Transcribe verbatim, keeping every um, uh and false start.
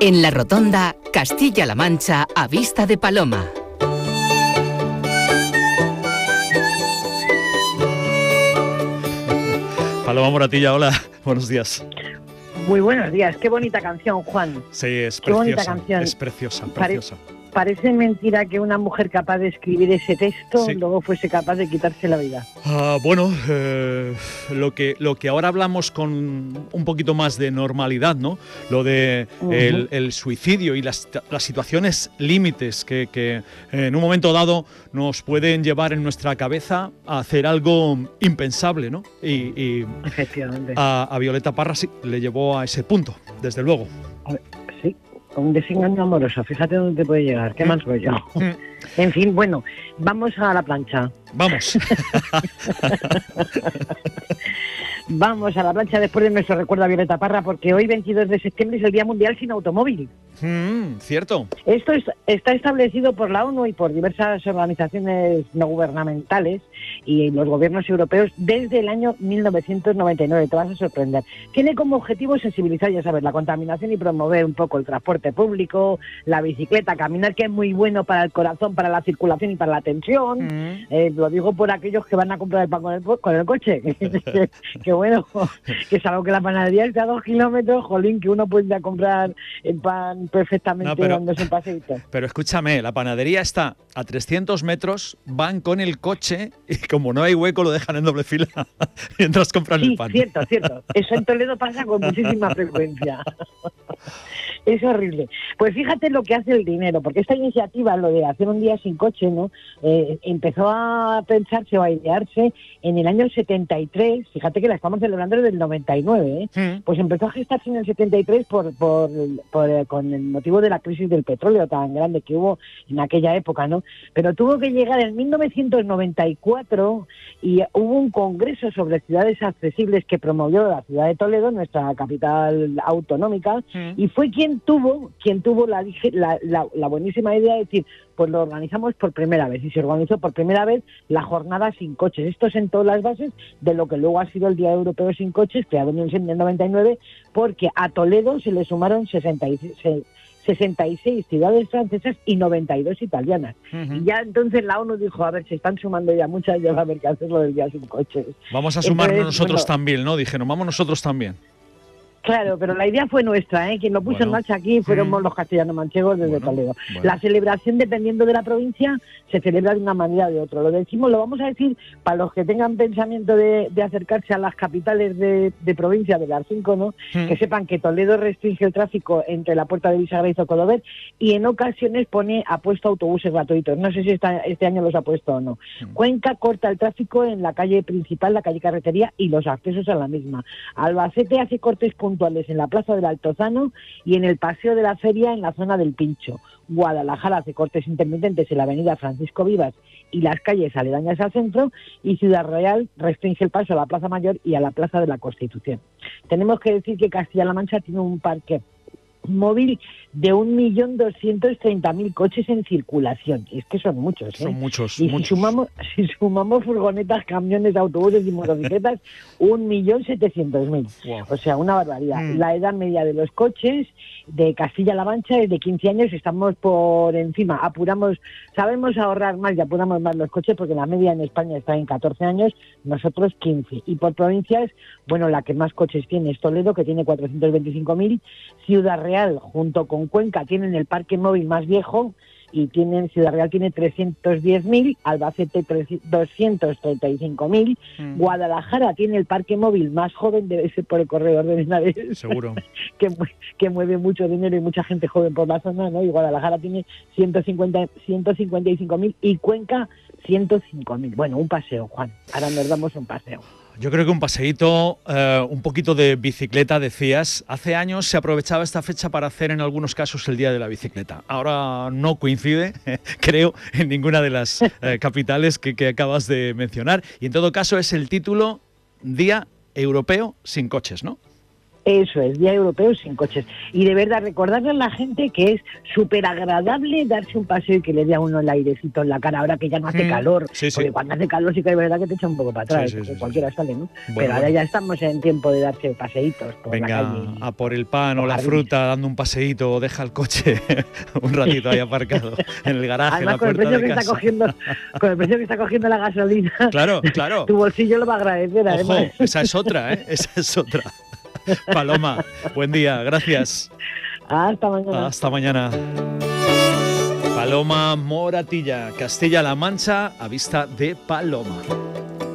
En la Rotonda, Castilla-La Mancha, a vista de Paloma. Paloma Moratilla, hola, buenos días. Muy buenos días, qué bonita canción, Juan. Sí, es qué preciosa, bonita canción. es preciosa, preciosa. Pare- parece mentira que una mujer capaz de escribir ese texto Sí. luego fuese capaz de quitarse la vida. Ah, bueno, eh, lo que lo que ahora hablamos con un poquito más de normalidad, ¿no? Lo de Ujú. el, el suicidio y las, las situaciones límites que, que en un momento dado nos pueden llevar en nuestra cabeza a hacer algo impensable, ¿no? Y, y Efectivamente. a, a Violeta Parra sí le llevó a ese punto, desde luego. A ver, sí, con un desengaño amoroso, fíjate dónde te puede llegar, qué Mm. mal rollo. Mm. En fin, bueno, vamos a la plancha. Vamos. Vamos a la plancha después de nuestro recuerdo a Violeta Parra, porque hoy, veintidós de septiembre, es el Día Mundial sin Automóvil. Mm, cierto. Esto es- está establecido por la ONU y por diversas organizaciones no gubernamentales y los gobiernos europeos desde el año mil novecientos noventa y nueve. Te vas a sorprender. Tiene como objetivo sensibilizar, ya sabes, la contaminación y promover un poco el transporte público, la bicicleta, caminar, que es muy bueno para el corazón, para la circulación y para la tensión. Mm. Eh, lo digo por aquellos que van a comprar el pan con el, co- con el coche. que, que bueno, que es algo que la panadería está a dos kilómetros, jolín, que uno puede ir a comprar el pan perfectamente No, pero- dándose un paseíto. Pero escúchame, la panadería está a trescientos metros, van con el coche y como no hay hueco lo dejan en doble fila mientras compran Sí, el pan. cierto, cierto. Eso en Toledo pasa con muchísima frecuencia. Es horrible. Pues fíjate lo que hace el dinero, porque esta iniciativa, lo de hacer un día sin coche, ¿no? Eh, empezó a pensarse o a idearse en el año setenta y tres. Fíjate que la estamos celebrando desde el noventa y nueve, ¿eh? Mm. Pues empezó a gestarse en el setenta y tres por, por, por, eh, con el motivo de la crisis del petróleo tan grande que hubo en aquella época, ¿no? Pero tuvo que llegar en mil novecientos noventa y cuatro y hubo un congreso sobre ciudades accesibles que promovió la ciudad de Toledo, nuestra capital autonómica, Mm. y fue quien tuvo quien tuvo la, dije- la, la, la buenísima idea de decir, pues lo organizamos por primera vez, y se organizó por primera vez la jornada sin coches. Esto sentó las bases de lo que luego ha sido el Día Europeo sin coches, creado en el noventa y nueve, porque a Toledo se le sumaron sesenta y seis, sesenta y seis ciudades francesas y noventa y dos italianas. Ujú. Y ya entonces la ONU dijo, a ver, se están sumando ya muchas, ya va a haber que hacerlo del Día sin coches. Vamos a sumarnos Entonces, nosotros bueno, también, ¿no? Dijeron, vamos nosotros también. Claro, pero la idea fue nuestra, ¿eh? Quien lo puso Bueno. en marcha aquí fueron Mm. los castellano-manchegos desde Bueno, Toledo. bueno. La celebración, dependiendo de la provincia, se celebra de una manera o de otra. Lo decimos, lo vamos a decir para los que tengan pensamiento de, de acercarse a las capitales de, de provincia, de las cinco, ¿no? Mm. Que sepan que Toledo restringe el tráfico entre la Puerta de Bisagra y Zocodover y en ocasiones pone ha puesto autobuses gratuitos. No sé si esta, este año los ha puesto o no. Mm. Cuenca corta el tráfico en la calle principal, la calle Carretería y los accesos a la misma. Albacete hace cortes puntuales en la plaza del Altozano y en el paseo de la feria en la zona del Pincho. Guadalajara hace cortes intermitentes en la avenida Francisco Vivas y las calles aledañas al centro, y Ciudad Real restringe el paso a la Plaza Mayor y a la Plaza de la Constitución. Tenemos que decir que Castilla-La Mancha tiene un parque móvil de un millón doscientos treinta mil coches en circulación. Es que son muchos, ¿eh? Son muchos, Y si muchos. sumamos, si sumamos furgonetas, camiones, autobuses y motocicletas, un millón setecientos mil. Wow. O sea, una barbaridad. Mm. La edad media de los coches de Castilla-La Mancha es de quince años, estamos por encima. Apuramos, sabemos ahorrar más y apuramos más los coches porque la media en España está en catorce años, nosotros quince. Y por provincias, bueno, la que más coches tiene es Toledo, que tiene cuatrocientos veinticinco mil. Ciudad Real, junto con Cuenca, tienen el parque móvil más viejo y tienen Ciudad Real tiene trescientos diez mil, Albacete doscientos treinta y cinco mil, Mm. Guadalajara tiene el parque móvil más joven, debe ser por el corredor de Henares, Seguro. que, mu- que mueve mucho dinero y mucha gente joven por la zona, ¿no? Y Guadalajara tiene ciento cincuenta, ciento cincuenta y cinco mil y Cuenca ciento cinco mil. Bueno, un paseo, Juan. Ahora nos damos un paseo. Yo creo que un paseíto, eh, un poquito de bicicleta, decías. Hace años se aprovechaba esta fecha para hacer en algunos casos el Día de la Bicicleta. Ahora no coincide, creo, en ninguna de las eh, capitales que, que acabas de mencionar. Y en todo caso es el título Día Europeo sin coches, ¿no? Eso es, Día Europeo sin coches. Y de verdad, recordarle a la gente que es súper agradable darse un paseo y que le dé a uno el airecito en la cara ahora que ya no hace Mm, calor. sí, sí. Porque cuando hace calor sí que es verdad que te echa un poco para atrás, Sí, sí, porque sí, cualquiera sí. sale, ¿no? Bueno, Pero ahora bueno. ya estamos en tiempo de darse paseitos por la Venga, calle. a por el pan o la Ojalá. fruta dando un paseíto, deja el coche un ratito ahí aparcado en el garaje, en la Además, con el puerta precio de que está casa. cogiendo, con el precio que está cogiendo la gasolina, Claro, claro. tu bolsillo lo va a agradecer, Ojo, además. esa es otra, ¿eh? Esa es otra. Paloma, buen día, gracias. Hasta mañana. Hasta mañana. Paloma Moratilla, Castilla-La Mancha, a vista de Paloma.